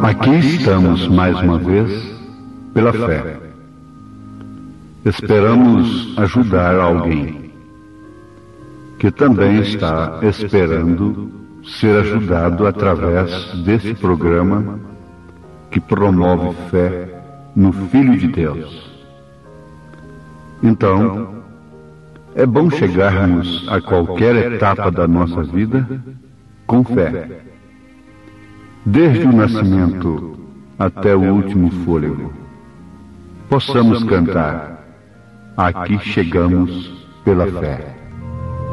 Aqui estamos mais uma vez pela fé. Esperamos ajudar alguém que também está esperando ser ajudado através desse programa que promove fé no Filho de Deus. Então, é bom chegarmos a qualquer etapa da nossa vida com fé, desde o nascimento até o último fôlego. Possamos cantar: aqui chegamos pela fé.